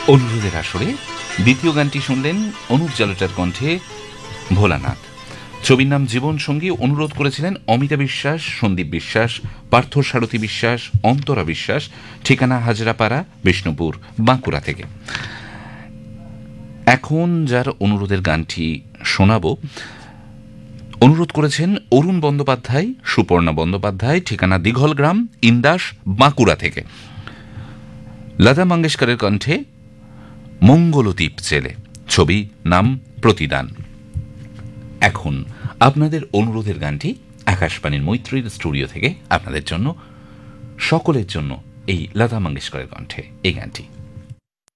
অনুরোধের আসরে দ্বিতীয় গানটি শুনলেন অনুপ জালোটার কণ্ঠে ভোলানাথ। ছবির নাম জীবন সঙ্গী। অনুরোধ করেছিলেন অমিতা বিশ্বাস, সন্দীপ বিশ্বাস, পার্থ সারথী বিশ্বাস, অন্তরা বিশ্বাস। ঠিকানা হাজরাপাড়া, বিষ্ণুপুর, বাঁকুড়া থেকে। এখন যার অনুরোধের গানটি শোনাব, অনুরোধ করেছেন অরুণ বন্দ্যোপাধ্যায়, সুপর্ণা বন্দ্যোপাধ্যায়। ঠিকানা দিঘলগ্রাম, ইন্দাস, বাঁকুড়া থেকে। লতা মঙ্গেশকরের কণ্ঠে মঙ্গলদ্বীপ জেলে। ছবি নাম প্রতিদান। এখন আপনাদের অনুরোধের গানটি আকাশবাণীর মৈত্রীর স্টুডিও থেকে আপনাদের জন্য, সকলের জন্য এই লতা মঙ্গেশকরের কণ্ঠে এই গানটি।